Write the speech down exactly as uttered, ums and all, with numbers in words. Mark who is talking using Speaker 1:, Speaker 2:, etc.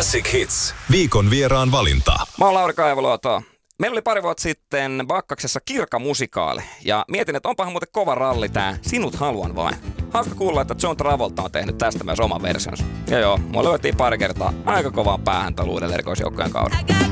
Speaker 1: Classic Hits. Viikon vieraan valinta.
Speaker 2: Mä oon Lauri Kaivoluoto. Meillä oli pari vuotta sitten Bakkaksessa Kirka-musikaali. Ja mietin, että onpahan muuten kova ralli tää Sinut haluan vain. Hauska kuulla, että John Travolta on tehnyt tästä myös oman versionsa. Ja joo, mua löytiin pari kertaa aika kovaan päähän tämän uuden erikoisjoukkojen kauden.